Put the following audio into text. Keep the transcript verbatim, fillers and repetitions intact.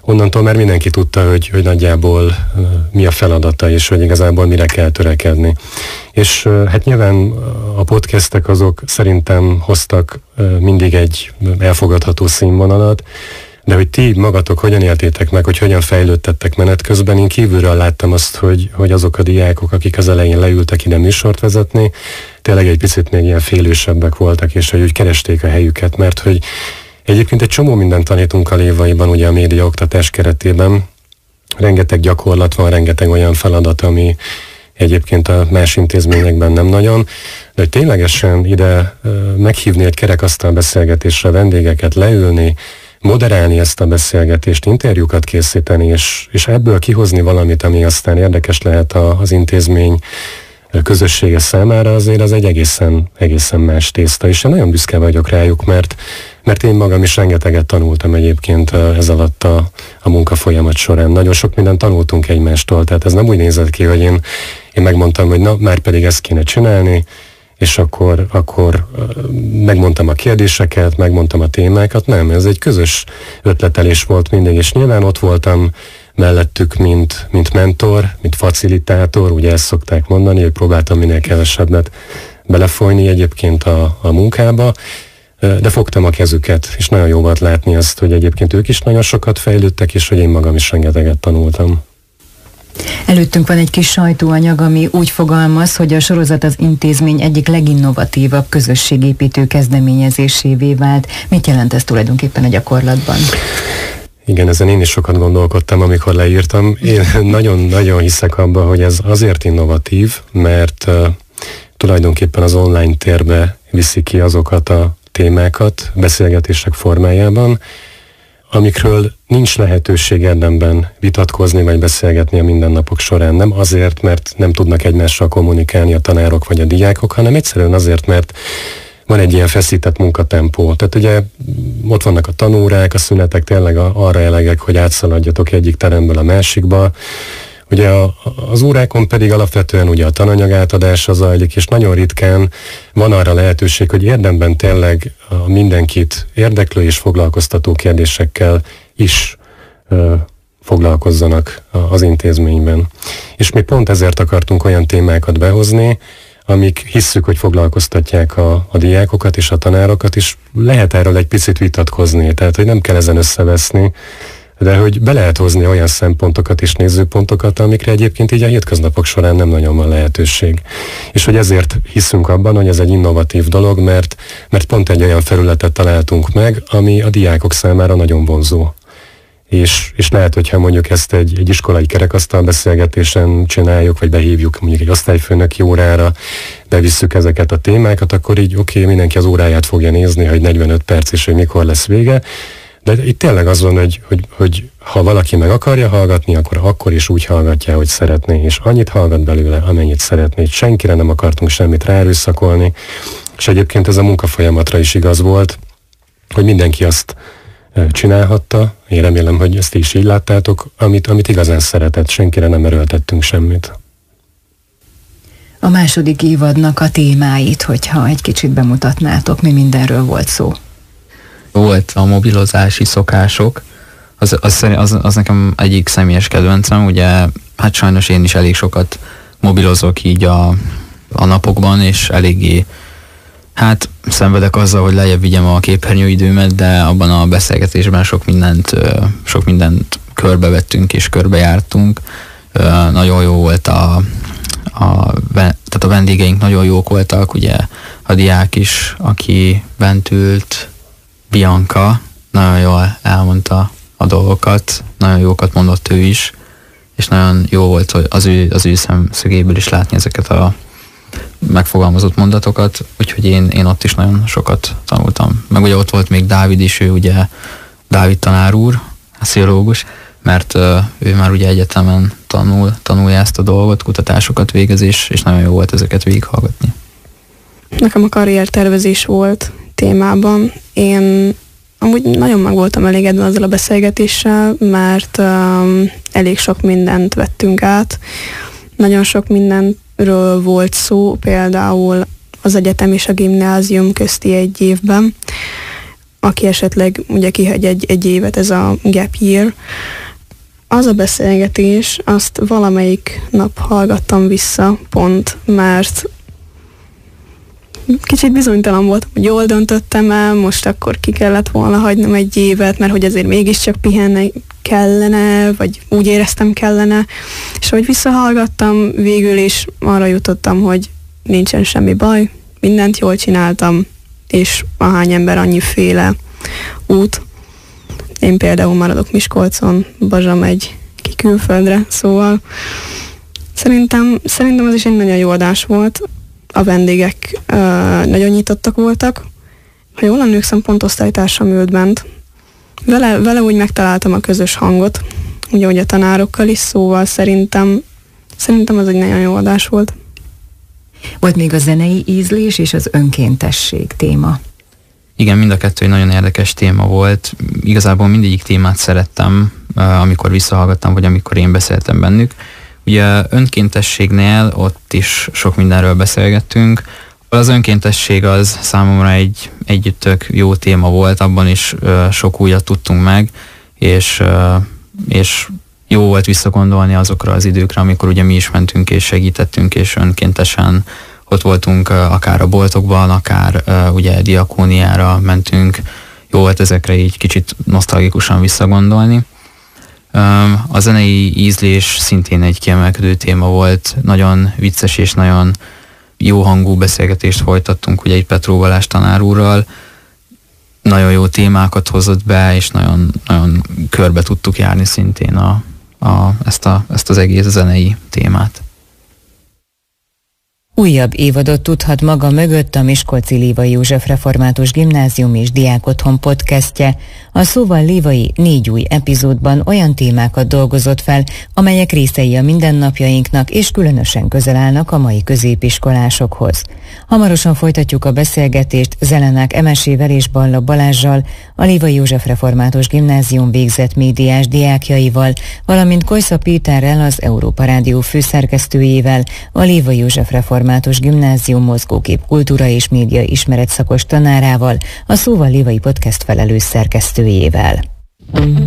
onnantól már mindenki tudta, hogy, hogy nagyjából mi a feladata, és hogy igazából mire kell törekedni. És hát nyilván a podcastek azok szerintem hoztak mindig egy elfogadható színvonalat, de hogy ti magatok hogyan éltétek meg, hogy hogyan fejlődtettek menet közben, én kívülről láttam azt, hogy, hogy azok a diákok, akik az elején leültek ide műsort vezetni, tényleg egy picit még ilyen félősebbek voltak, és hogy úgy keresték a helyüket, mert hogy egyébként egy csomó mindent tanítunk a Lévaiban, ugye a médiaoktatás keretében. Rengeteg gyakorlat van, rengeteg olyan feladat, ami egyébként a más intézményekben nem nagyon, de hogy ténylegesen ide meghívni egy kerekasztal beszélgetésre vendégeket, leülni, moderálni ezt a beszélgetést, interjúkat készíteni, és, és ebből kihozni valamit, ami aztán érdekes lehet a, az intézmény közössége számára, azért az egy egészen, egészen más tészta, és én nagyon büszke vagyok rájuk, mert, mert én magam is rengeteget tanultam egyébként ez alatt a, a munkafolyamat során. Nagyon sok mindent tanultunk egymástól, tehát ez nem úgy nézett ki, hogy én, én megmondtam, hogy na, már pedig ezt kéne csinálni, és akkor, akkor megmondtam a kérdéseket, megmondtam a témákat. Nem, ez egy közös ötletelés volt mindig, és nyilván ott voltam mellettük, mint, mint mentor, mint facilitátor, ugye ezt szokták mondani, hogy próbáltam minél kevesebbet belefolyni egyébként a, a munkába, de fogtam a kezüket, és nagyon jó volt látni azt, hogy egyébként ők is nagyon sokat fejlődtek, és hogy én magam is rengeteget tanultam. Előttünk van egy kis sajtóanyag, ami úgy fogalmaz, hogy a sorozat az intézmény egyik leginnovatívabb közösségépítő kezdeményezésévé vált. Mit jelent ez tulajdonképpen a gyakorlatban? Igen, ezen én is sokat gondolkodtam, amikor leírtam. Én nagyon-nagyon hiszek abba, hogy ez azért innovatív, mert uh, tulajdonképpen az online térbe viszi ki azokat a témákat beszélgetések formájában, amikről nincs lehetőség érdemben vitatkozni vagy beszélgetni a mindennapok során. Nem azért, mert nem tudnak egymással kommunikálni a tanárok vagy a diákok, hanem egyszerűen azért, mert van egy ilyen feszített munkatempó. Tehát ugye ott vannak a tanórák, a szünetek tényleg arra elegek, hogy átszaladjatok egyik teremből a másikba. Ugye a, az órákon pedig alapvetően ugye a tananyag átadása zajlik, és nagyon ritkán van arra lehetőség, hogy érdemben tényleg a mindenkit érdeklő és foglalkoztató kérdésekkel is ö, foglalkozzanak az intézményben. És mi pont ezért akartunk olyan témákat behozni, amik hisszük, hogy foglalkoztatják a, a diákokat és a tanárokat, és lehet erről egy picit vitatkozni, tehát hogy nem kell ezen összeveszni, de hogy be lehet hozni olyan szempontokat és nézőpontokat, amikre egyébként így a hétköznapok során nem nagyon van lehetőség. És hogy ezért hiszünk abban, hogy ez egy innovatív dolog, mert, mert pont egy olyan felületet találtunk meg, ami a diákok számára nagyon vonzó. És, és lehet, hogyha mondjuk ezt egy, egy iskolai kerekasztal beszélgetésen csináljuk, vagy behívjuk mondjuk egy osztályfőnöki órára, bevisszük ezeket a témákat, akkor így oké, okay, mindenki az óráját fogja nézni, hogy negyvenöt perc és hogy mikor lesz vége. De itt tényleg az van, hogy, hogy, hogy ha valaki meg akarja hallgatni, akkor akkor is úgy hallgatja, hogy szeretné, és annyit hallgat belőle, amennyit szeretné. Senkire nem akartunk semmit ráerőszakolni, és egyébként ez a munkafolyamatra is igaz volt, hogy mindenki azt csinálhatta. Én remélem, hogy ezt is így láttátok, amit, amit igazán szeretett, senkire nem erőltettünk semmit. A második évadnak a témáit, hogyha egy kicsit bemutatnátok, mi mindenről volt szó. Volt a mobilozási szokások, az, az, az, az nekem egyik személyes kedvencem, ugye hát sajnos én is elég sokat mobilozok így a, a napokban, és eléggé hát szenvedek azzal, hogy lejjebb vigyem a képernyőidőmet, de abban a beszélgetésben sok mindent, sok mindent körbevettünk és körbejártunk. Nagyon jó volt a, a, tehát a vendégeink nagyon jók voltak, ugye a diák is, aki bent ült, Bianca, nagyon jól elmondta a dolgokat, nagyon jókat mondott ő is, és nagyon jó volt hogy az ő, az ő szemszögéből is látni ezeket a megfogalmazott mondatokat, úgyhogy én, én ott is nagyon sokat tanultam. Meg ugye ott volt még Dávid is, ő ugye Dávid tanár úr, a pszichológus, mert uh, ő már ugye egyetemen tanul, tanulja ezt a dolgot, kutatásokat végez, és, és nagyon jó volt ezeket végighallgatni. Nekem a karriertervezés volt témában. Én amúgy nagyon meg voltam elégedve ezzel a beszélgetéssel, mert um, elég sok mindent vettünk át. Nagyon sok mindenről volt szó, például az egyetem és a gimnázium közti egy évben. aki esetleg ugye kihagy egy, egy évet, ez a gap year. Az a beszélgetés, azt valamelyik nap hallgattam vissza pont, mert kicsit bizonytalan voltam, hogy jól döntöttem el, most akkor ki kellett volna hagynom egy évet, mert hogy azért mégiscsak pihenni kellene, vagy úgy éreztem kellene. És ahogy visszahallgattam, végül is arra jutottam, hogy nincsen semmi baj, mindent jól csináltam, és ahány ember annyiféle út. Én például maradok Miskolcon, Bazsa megy ki külföldre, szóval szerintem, szerintem ez is egy nagyon jó adás volt. A vendégek uh, nagyon nyitottak voltak. Ha jól emlékszem, pont osztálytársam ült bent. Vele, vele úgy megtaláltam a közös hangot, ugye, ugye a tanárokkal is, szóval szerintem, szerintem ez egy nagyon jó adás volt. Volt még a zenei ízlés és az önkéntesség téma. Igen, mind a kettő egy nagyon érdekes téma volt. Igazából mindegyik témát szerettem, amikor visszahallgattam, vagy amikor én beszéltem bennük. Ugye önkéntességnél ott is sok mindenről beszélgettünk. Az önkéntesség az számomra egy együtt tök jó téma volt, abban is sok újat tudtunk meg, és, és jó volt visszagondolni azokra az időkre, amikor ugye mi is mentünk és segítettünk, és önkéntesen ott voltunk akár a boltokban, akár ugye diakóniára mentünk. Jó volt ezekre így kicsit nosztalgikusan visszagondolni. A zenei ízlés szintén egy kiemelkedő téma volt, nagyon vicces és nagyon jó hangú beszélgetést folytattunk ugye egy Petró Balázs tanár úrral. Nagyon jó témákat hozott be, és nagyon, nagyon körbe tudtuk járni szintén a, a, ezt, a, ezt az egész zenei témát. Újabb évadot tudhat maga mögött a Miskolci Lévai József Református Gimnázium és Diákotthon podcastje. A Szóval Lévai négy új epizódban olyan témákat dolgozott fel, amelyek részei a mindennapjainknak és különösen közel állnak a mai középiskolásokhoz. Hamarosan folytatjuk a beszélgetést Zelenák Emesével és Balla Balázssal, a Lévai József Református Gimnázium végzett médiás diákjaival, valamint Kojsza Péterrel, az Európa Rádió főszerkesztőjével, a Lévai József Református Gimnázium mozgókép kultúra és média ismeretszakos tanárával, a Szóval Lévai podcast felelős szerkesztőjével.